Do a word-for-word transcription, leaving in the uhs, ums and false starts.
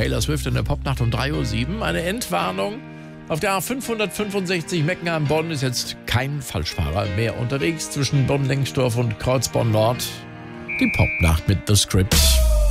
Taylor Swift in der Popnacht um drei Uhr sieben. Eine Entwarnung. Auf der A fünfhundertfünfundsechzig Meckenheim-Bonn ist jetzt kein Falschfahrer mehr unterwegs zwischen Bonn-Lengsdorf und Kreuzborn-Nord. Die Popnacht mit The Script.